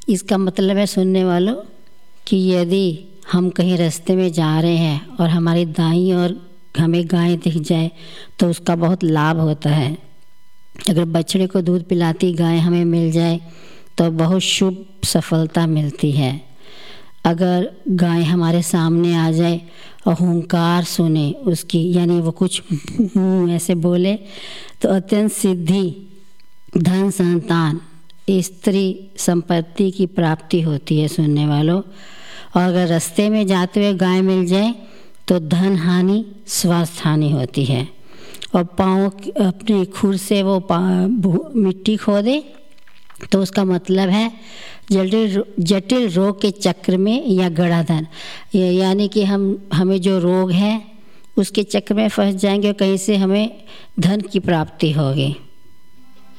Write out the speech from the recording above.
इसका मतलब है सुनने वालों कि यदि हम कहीं रास्ते में जा रहे हैं और हमारी दाईं ओर हमें गाय दिख जाए तो उसका बहुत लाभ होता है। अगर बछड़े को दूध पिलाती गाय हमें मिल जाए तो बहुत शुभ सफलता मिलती है। अगर गाय हमारे सामने आ जाए और हुंकार सुने उसकी, यानी वो कुछ ऐसे बोले, तो अत्यंत सिद्धि, धन, संतान, स्त्री संपत्ति की प्राप्ति होती है सुनने वालों। और अगर रास्ते में जाते हुए गाय मिल जाए तो धन हानि, स्वास्थ्य हानि होती है। और पाँव अपने खुर से वो मिट्टी खोदे तो उसका मतलब है जटिल रोग के चक्र में या गड़ाधन, यानी कि हमें जो रोग है उसके चक्र में फंस जाएंगे और कहीं से हमें धन की प्राप्ति होगी।